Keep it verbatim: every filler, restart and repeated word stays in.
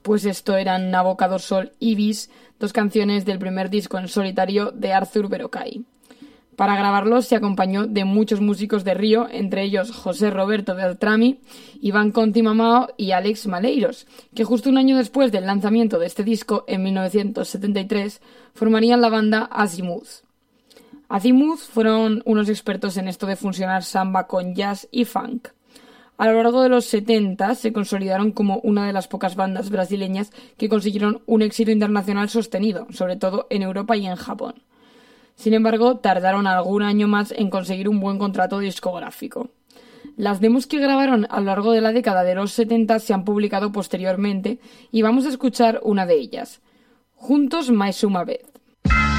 Pues esto eran Nabokado Sol y Bis, dos canciones del primer disco en solitario de Arthur Verocai. Para grabarlos se acompañó de muchos músicos de Río, entre ellos José Roberto Beltrami, Iván Conti Mamao y Alex Maleiros, que justo un año después del lanzamiento de este disco, en mil novecientos setenta y tres, formarían la banda Azimuth. Azimuth fueron unos expertos en esto de fusionar samba con jazz y funk. A lo largo de los setenta se consolidaron como una de las pocas bandas brasileñas que consiguieron un éxito internacional sostenido, sobre todo en Europa y en Japón. Sin embargo, tardaron algún año más en conseguir un buen contrato discográfico. Las demos que grabaron a lo largo de la década de los setenta se han publicado posteriormente y vamos a escuchar una de ellas. Juntos mais uma vez.